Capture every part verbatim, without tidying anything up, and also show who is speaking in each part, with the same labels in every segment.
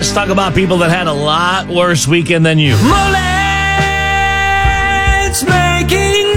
Speaker 1: Let's talk about people that had a lot worse weekend than you.
Speaker 2: Mullets making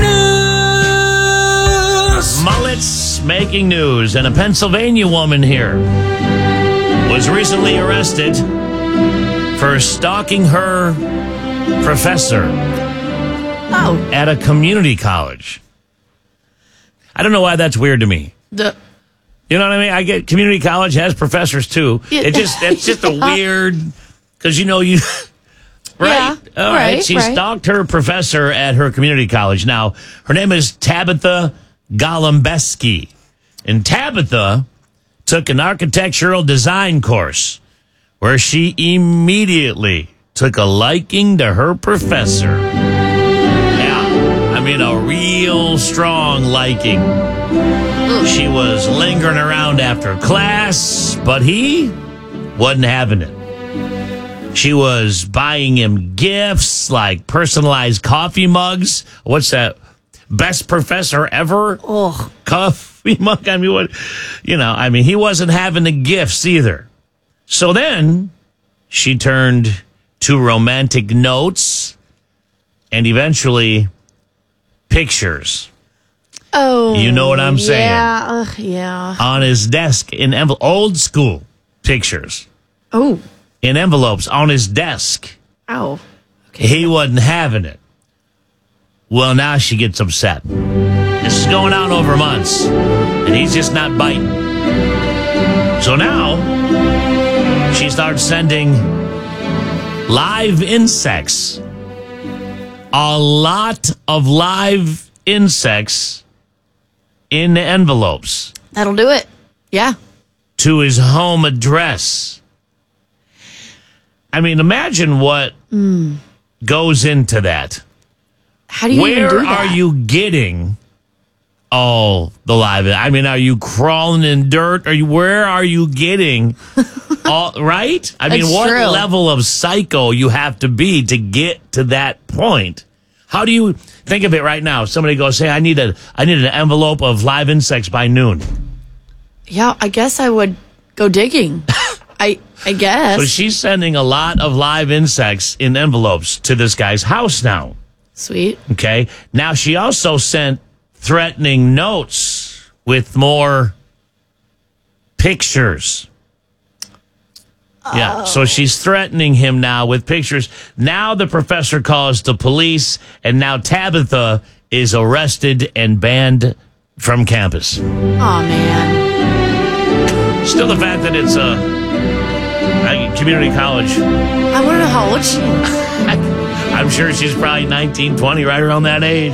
Speaker 2: news.
Speaker 1: Mullets making news. And a Pennsylvania woman here was recently arrested for stalking her professor
Speaker 3: Oh.
Speaker 1: at a community college. I don't know why that's weird to me.
Speaker 3: The,
Speaker 1: You know what I mean? I get community college has professors too.
Speaker 3: Yeah.
Speaker 1: It just it's just a weird because you know you right.
Speaker 3: Yeah,
Speaker 1: All right.
Speaker 3: right,
Speaker 1: She
Speaker 3: right.
Speaker 1: stalked her professor at her community college. Now her name is Tabitha Golembeski, and Tabitha took an architectural design course where she immediately took a liking to her professor. Yeah, I mean a real strong liking. She was lingering around after class, but he wasn't having it. She was buying him gifts like personalized coffee mugs. What's that? Best professor ever?
Speaker 3: oh,
Speaker 1: Coffee mug? I mean, what? You know, I mean, he wasn't having the gifts either. So then she turned to romantic notes and eventually pictures.
Speaker 3: oh.
Speaker 1: You know what I'm saying?
Speaker 3: Yeah, ugh, yeah.
Speaker 1: On his desk in envel- old school pictures
Speaker 3: Oh,
Speaker 1: in envelopes on his desk.
Speaker 3: ow.
Speaker 1: He wasn't having it. Well, now she gets upset. This is going on over months, and he's just not biting. So now she starts sending live insects, a lot of live insects in envelopes
Speaker 3: That'll do it. Yeah.
Speaker 1: to his home address. I mean, imagine what goes into that.
Speaker 3: How do you even
Speaker 1: Where
Speaker 3: do that?
Speaker 1: are you getting all the live? I mean, are you crawling in dirt? Are you? Where are you getting all? Right? I mean,
Speaker 3: That's
Speaker 1: what
Speaker 3: true.
Speaker 1: level of psycho you have to be to get to that point? How do you think of it right now? Somebody goes, "Hey, I need a, I need an envelope of live insects by noon."
Speaker 3: Yeah, I guess I would go digging. I I guess.
Speaker 1: So she's sending a lot of live insects in envelopes to this guy's house now.
Speaker 3: Sweet.
Speaker 1: Okay. Now she also sent threatening notes with more pictures. Yeah. So she's threatening him now with pictures. Now the professor calls the police, and now Tabitha is arrested and banned from campus.
Speaker 3: Oh man.
Speaker 1: Still, the fact that it's a, a community college,
Speaker 3: I want to know how old she is.
Speaker 1: I'm sure she's probably nineteen, twenty, right around that age.